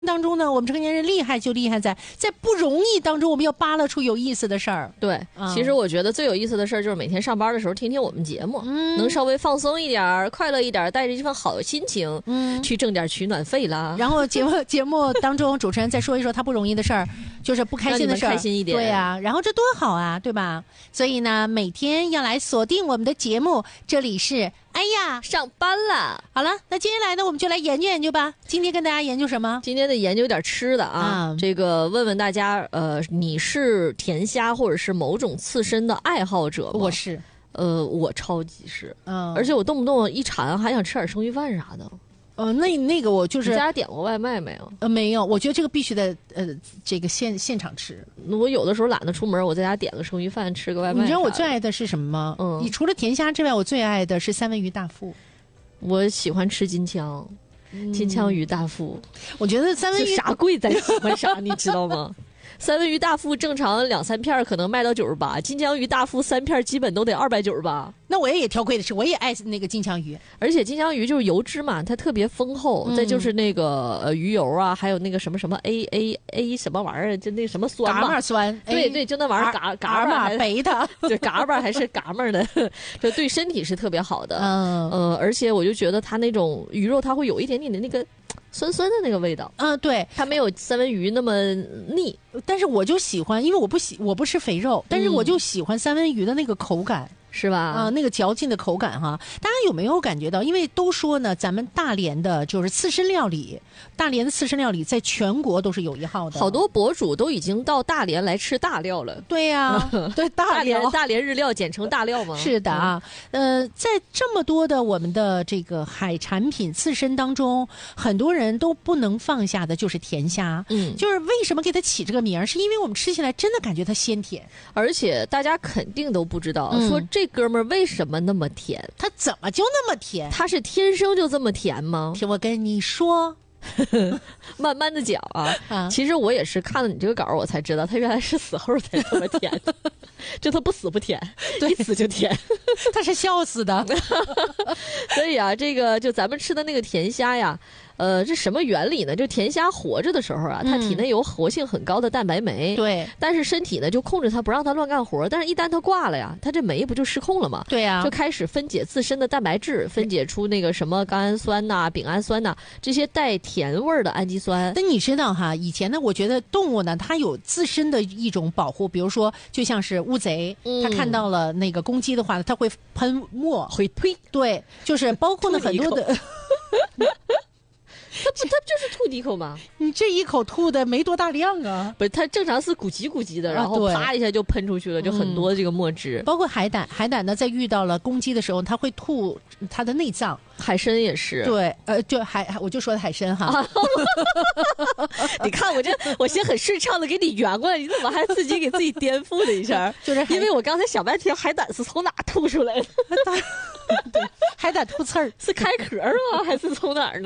当中呢，我们成年人厉害就厉害在不容易当中，我们要扒拉出有意思的事儿。 对，其实我觉得最有意思的事儿就是每天上班的时候听听我们节目，能稍微放松一点，快乐一点，带着一份好心情，去挣点取暖费啦。 然后节目当中，主持人再说一说他不容易的事儿，就是不开心的事儿， 开心一点。 对啊，然后这多好啊，对吧？所以呢，每天要来锁定我们的节目，这里是。哎呀， 上班了！ 好了，那接下来呢，我们就来研究研究吧。今天跟大家研究什么？ 今天的研究点吃的啊。这个问问大家，你是甜虾或者是某种刺身的爱好者吗？ 我是， 我超级是，而且我动不动一馋还想吃点生鱼饭啥的。 那个我就是。 你家点过外卖没有？ 没有，我觉得这个必须得这个现场吃。 我有的时候懒得出门，我在家点个生鱼饭，吃个外卖。 你知道我最爱的是什么吗？你除了甜虾之外，我最爱的是三文鱼大腹。 我喜欢吃金枪，金枪鱼大腹。 我觉得三文鱼啥贵咱喜欢啥，你知道吗？三文鱼大腹正常2-3片可能卖到98，金枪鱼大腹3片基本都得298。 那我也挑贵的吃，我也爱那个金枪鱼， 而且金枪鱼就是油脂嘛，它特别丰厚，再就是那个鱼油啊，还有那个什么 A 什么玩意儿，就那什么酸嘛， 嘎嘛酸， 对，就那玩意儿嘎嘛贝塔， 就嘎嘛还是嘎嘛的，就对身体是特别好的。而且我就觉得它那种鱼肉，它会有一点点的那个酸酸的那个味道。 对， 它没有三文鱼那么腻， 但是我就喜欢，因为我不吃肥肉，但是我就喜欢三文鱼的那个口感。 是吧？ 那个嚼劲的口感哈，大家有没有感觉到？因为都说呢，咱们大连的就是刺身料理，大连的刺身料理在全国都是有一号的。 好多博主都已经到大连来吃大料了。 对呀，对大连日料，简称大料吗？ 是的啊，在这么多的我们的这个海产品刺身当中，很多人都不能放下的就是甜虾。就是为什么给它起这个名儿，是因为我们吃起来真的感觉它鲜甜， 而且大家肯定都不知道，说这哥们儿为什么那么甜？ 他怎么就那么甜？ 他是天生就这么甜吗？ 听我跟你说， 慢慢的讲啊。其实我也是看了你这个稿我才知道，他原来是死后才这么甜，就他不死不甜，一死就甜， 他是笑死的。 所以啊，这个就咱们吃的那个甜虾呀。这什么原理呢？就甜虾活着的时候啊，它体内有活性很高的蛋白酶， 对， 但是身体呢就控制它不让它乱干活，但是一旦它挂了呀，它这酶不就失控了吗？ 对呀， 就开始分解自身的蛋白质，分解出那个什么甘氨酸呐、丙氨酸呐这些带甜味的氨基酸。 但你知道哈，以前呢，我觉得动物呢，它有自身的一种保护，比如说就像是乌贼，它看到了那个公鸡的话，它会喷墨， 会呸， 对，就是包括呢很多的。 它不就是吐几口吗？ 你这一口吐的没多大量啊！ 不是，它正常是咕叽咕叽的，然后啪一下就喷出去了，就很多这个墨汁。 包括海胆呢，在遇到了公鸡的时候，它会吐它的内脏。 海参也是。 对，我就说的海参哈。 你看我先很顺畅的给你圆过来，你怎么还自己给自己颠覆了一下？ 就是因为我刚才想半天，海胆是从哪吐出来的？ 对，海胆吐刺儿是开壳吗？还是从哪儿呢？